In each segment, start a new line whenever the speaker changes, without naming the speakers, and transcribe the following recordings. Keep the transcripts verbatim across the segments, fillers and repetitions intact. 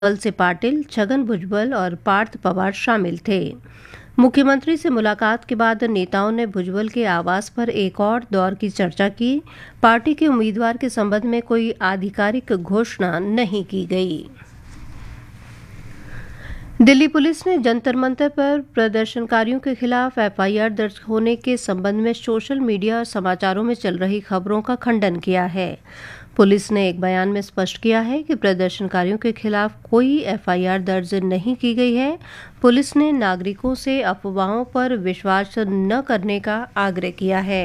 वत्स पाटिल, छगन भुजबल और पार्थ पवार शामिल थे। मुख्यमंत्री से मुलाकात के बाद नेताओं ने भुजबल के आवास पर एक और दौर की चर्चा की। पार्टी के उम्मीदवार के संबंध में कोई आधिकारिक घोषणा नहीं की गई। दिल्ली पुलिस ने जंतर मंतर पर प्रदर्शनकारियों के खिलाफ एफआईआर दर्ज होने के संबंध में सोशल मीडिया और समाचारों में चल रही खबरों का खंडन किया है। पुलिस ने एक बयान में स्पष्ट किया है कि प्रदर्शनकारियों के खिलाफ कोई एफआईआर दर्ज नहीं की गई है। पुलिस ने नागरिकों से अफवाहों पर विश्वास न करने का आग्रह किया है।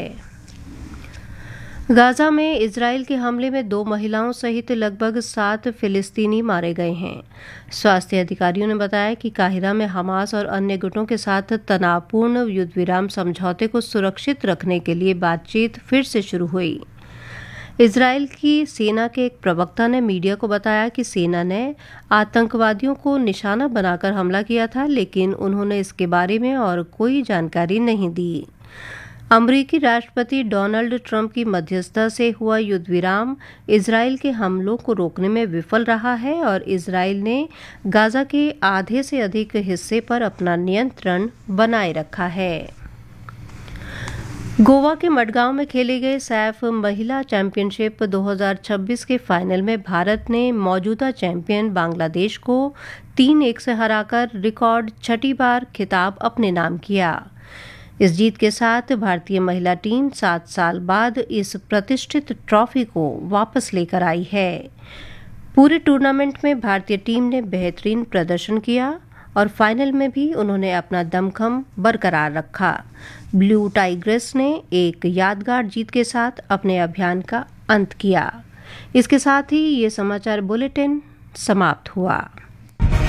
गाजा में इजरायल के हमले में दो महिलाओं सहित लगभग सात फिलिस्तीनी मारे गए हैं। स्वास्थ्य अधिकारियों ने बताया कि काहिरा में हमास और अन्य गुटों के साथ तनावपूर्ण युद्ध विराम समझौते को सुरक्षित रखने के लिए बातचीत फिर से शुरू हुई। इजरायल की सेना के एक प्रवक्ता ने मीडिया को बताया कि सेना ने आतंकवादियों को निशाना बनाकर हमला किया था, लेकिन उन्होंने इसके बारे में और कोई जानकारी नहीं दी। अमरीकी राष्ट्रपति डोनाल्ड ट्रंप की मध्यस्थता से हुआ युद्ध विराम इजरायल के हमलों को रोकने में विफल रहा है और इजरायल ने गाजा के आधे से अधिक हिस्से पर अपना नियंत्रण बनाए रखा है। गोवा के मडगांव में खेले गए सैफ महिला चैंपियनशिप दो हज़ार छब्बीस के फाइनल में भारत ने मौजूदा चैंपियन बांग्लादेश को तीन एक से हराकर रिकॉर्ड छठी बार खिताब अपने नाम किया। इस जीत के साथ भारतीय महिला टीम सात साल बाद इस प्रतिष्ठित ट्रॉफी को वापस लेकर आई है। पूरे टूर्नामेंट में भारतीय टीम ने बेहतरीन प्रदर्शन किया और फाइनल में भी उन्होंने अपना दमखम बरकरार रखा। ब्लू टाइग्रेस ने एक यादगार जीत के साथ अपने अभियान का अंत किया। इसके साथ ही ये समाचार बुलेटिन समाप्त हुआ।